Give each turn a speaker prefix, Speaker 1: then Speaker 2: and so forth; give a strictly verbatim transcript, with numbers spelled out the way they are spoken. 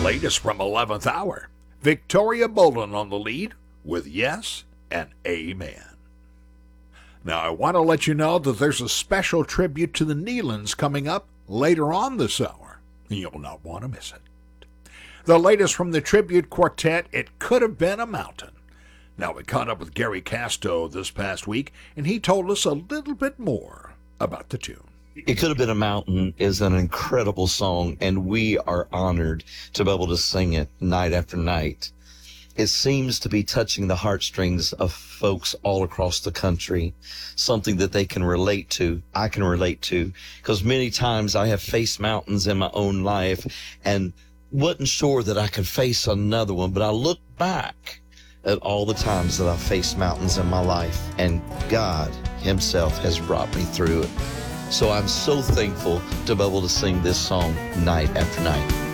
Speaker 1: latest from eleventh hour. Victoria Bolden on the lead with Yes and Amen. Now, I want to let you know that there's a special tribute to the Nealons coming up later on this hour. You'll not want to miss it. The latest from the tribute quartet, It Could Have Been a Mountain. Now, we caught up with Gary Casto this past week, and he told us a little bit more about the tune.
Speaker 2: It Could Have Been a Mountain is an incredible song, and we are honored to be able to sing it night after night. It seems to be touching the heartstrings of folks all across the country, something that they can relate to, I can relate to, because many times I have faced mountains in my own life and wasn't sure that I could face another one, but I look back at all the times that I've faced mountains in my life, and God himself has brought me through it. So I'm so thankful to be able to sing this song night after night.